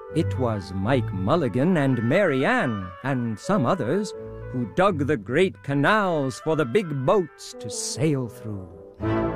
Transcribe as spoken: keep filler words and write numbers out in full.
It was Mike Mulligan and Mary Ann and some others who dug the great canals for the big boats to sail through.